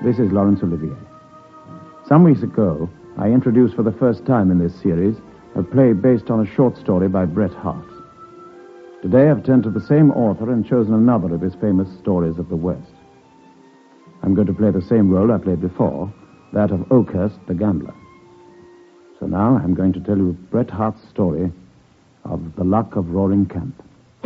This is Laurence Olivier. Some weeks ago, I introduced for the first time in this series a play based on a short story by Bret Harte. Today, I've turned to the same author and chosen another of his famous stories of the West. I'm going to play the same role I played before, that of Oakhurst the gambler. So now I'm going to tell you Bret Harte's story of The Luck of Roaring Camp.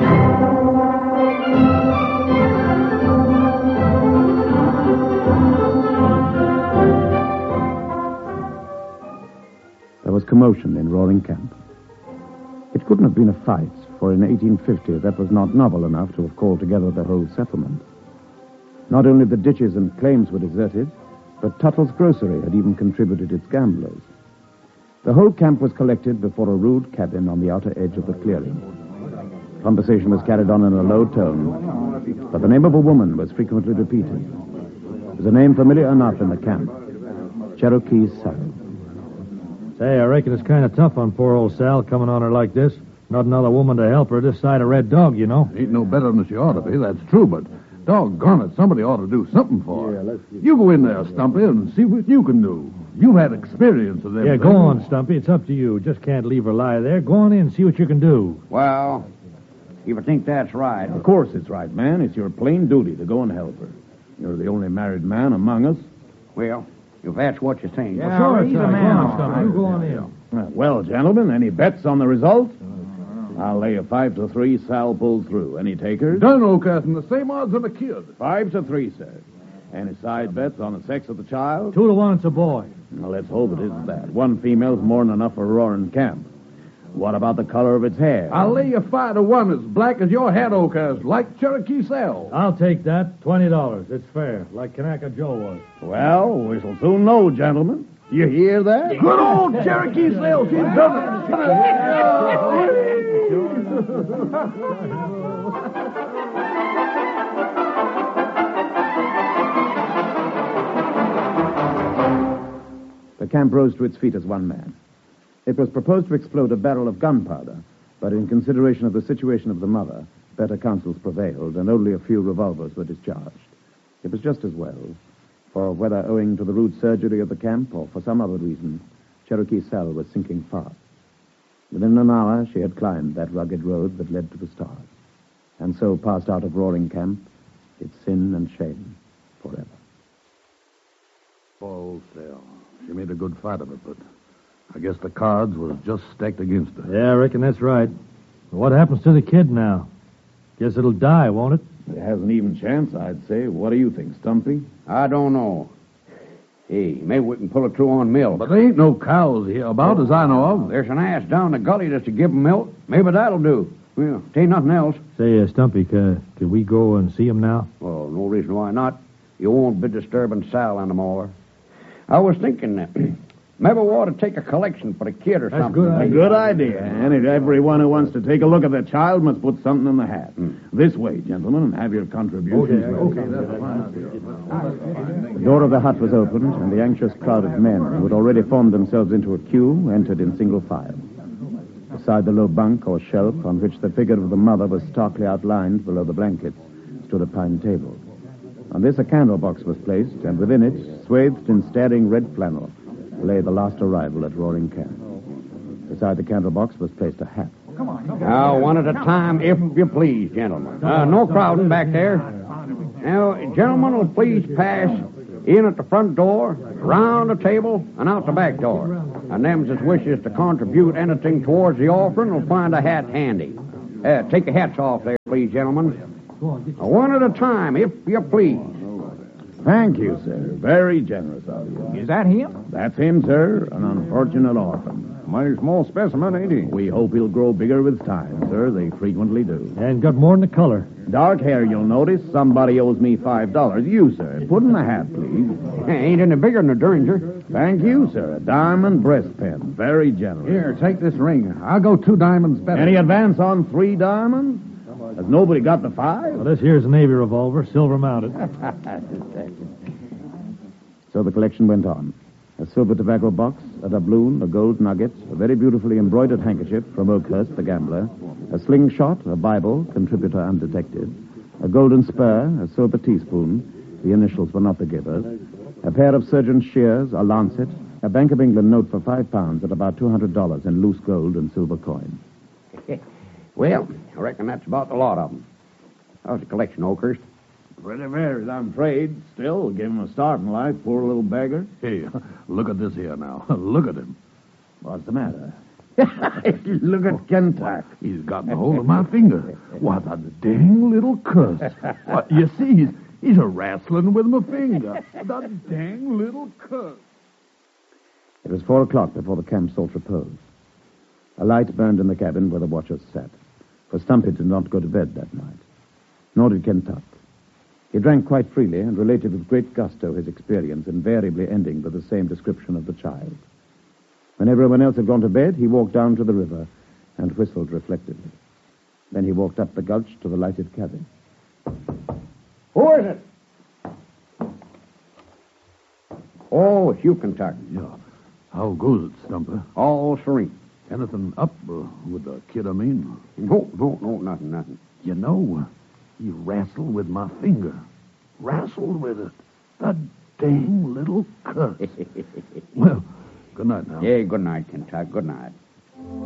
There was commotion in Roaring Camp. It couldn't have been a fight, for in 1850 that was not novel enough to have called together the whole settlement. Not only the ditches and claims were deserted, but Tuttle's grocery had even contributed its gamblers. The whole camp was collected before a rude cabin on the outer edge of the clearing. Conversation was carried on in a low tone, but the name of a woman was frequently repeated. It was a name familiar enough in the camp, Cherokee Sal. Say, I reckon it's kind of tough on poor old Sal coming on her like this. Not another woman to help her this side of Red Dog, you know. Ain't no better than she ought to be, that's true, but doggone it, somebody ought to do something for her. You go in there, Stumpy, and see what you can do. You've had experience of them. Yeah, go on, Stumpy. It's up to you. Just can't leave her lie there. Go on in, see what you can do. Well, if you think that's right. Of course it's right, man. It's your plain duty to go and help her. You're the only married man among us. Well, if that's what you think. Yeah, sure, it's right. Go on, Stumpy. You go on in. Well, gentlemen, any bets on the result? I'll lay a 5-3 Sal pulls through. Any takers? Done, Oakhurst, the same odds as a kid. 5-3, sir. Any side bets on the sex of the child? 2-1, it's a boy. Well, let's hope it isn't that. One female's more than enough for Roaring Camp. What about the color of its hair? I'll lay you 5-1 as black as your hat, Oakhurst, like Cherokee Sal. I'll take that. $20. It's fair, like Kanaka Joe was. Well, we shall soon know, gentlemen. You hear that? Good old Cherokee Sal, she's done The camp rose to its feet as one man. It was proposed to explode a barrel of gunpowder, but in consideration of the situation of the mother, better counsels prevailed, and only a few revolvers were discharged. It was just as well, for whether owing to the rude surgery of the camp or for some other reason, Cherokee Sal was sinking fast. Within an hour, she had climbed that rugged road that led to the stars, and so passed out of Roaring Camp, its sin and shame, forever. Poor old Sal. She made a good fight of it, but I guess the cards was just stacked against her. Yeah, I reckon that's right. What happens to the kid now? Guess it'll die, won't it? It has an even chance, I'd say. What do you think, Stumpy? I don't know. Hey, maybe we can pull it through on milk. But there ain't no cows here about, as I know of. There's an ass down the gully just to give 'em milk. Maybe that'll do. Well, it ain't nothing else. Say, Stumpy, could we go and see him now? Well, no reason why not. You won't be disturbing Sal anymore. I was thinking that maybe we ought to take a collection for the kid or something. A good idea. And everyone who wants to take a look at the child must put something in the hat. This way, gentlemen, and have your contributions. The door of the hut was opened, and the anxious crowd of men who had already formed themselves into a queue entered in single file. Beside the low bunk or shelf on which the figure of the mother was starkly outlined below the blankets stood a pine table. On this a candle box was placed, and within it, swathed in staring red flannel, lay the last arrival at Roaring Camp. Beside the candle box was placed a hat. Now, one at a time, if you please, gentlemen. No crowding back there. Now, gentlemen will please pass in at the front door, round the table, and out the back door. And them that wishes to contribute anything towards the offering will find a hat handy. Take your hats off there, please, gentlemen. One at a time, if you please. Thank you, sir. Very generous of you. Is that him? That's him, sir. An unfortunate orphan. Mighty small specimen, ain't he? We hope he'll grow bigger with time, sir. They frequently do. And got more than the color. Dark hair, you'll notice. Somebody owes me $5. You, sir. Put in the hat, please. Ain't any bigger than a Derringer. Thank you, sir. A diamond breast pin. Very generous. Here, take this ring. I'll go 2 diamonds better. Any advance on 3 diamonds? Has nobody got the 5? Well, this here's a Navy revolver, silver mounted. So the collection went on. A silver tobacco box, a doubloon, a gold nugget, a very beautifully embroidered handkerchief from Oakhurst, the gambler, a slingshot, a Bible, contributor undetected, a golden spur, a silver teaspoon, the initials were not the givers, A pair of surgeon's shears, a lancet, a Bank of England note for £5 and about $200 in loose gold and silver coin. Well, I reckon that's about the lot of them. How's the collection, Oakhurst? Pretty varied, I'm afraid. Still, give him a start in life, poor little beggar. Hey, look at this here now. Look at him. What's the matter? Look at Kentuck. He's gotten a hold of my finger. What a dang little cuss. What, you see, he's a-wrestling with my finger. The dang little cuss. It was 4 o'clock before the camp sought repose. A light burned in the cabin where the watchers sat, for Stumpy did not go to bed that night. Nor did Kentuck. He drank quite freely and related with great gusto his experience, invariably ending with the same description of the child. When everyone else had gone to bed, he walked down to the river and whistled reflectively. Then he walked up the gulch to the lighted cabin. Who is it? Oh, it's you, Kentucky. Yeah. How goes it, Stumper? All serene. Anything up with the kid, I mean? No, nothing. You know, he wrestled with my finger. Wrestled with it. The dang little cuss. Well, good night now. Yeah, good night, Kentucky. Good night.